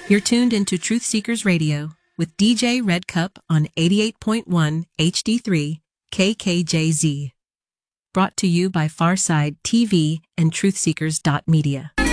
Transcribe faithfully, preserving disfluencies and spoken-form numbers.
You're tuned into Truth Seekers Radio with D J Red Cup on eighty-eight point one H D three K K J Z. Brought to you by Farside T V and truth seekers dot media.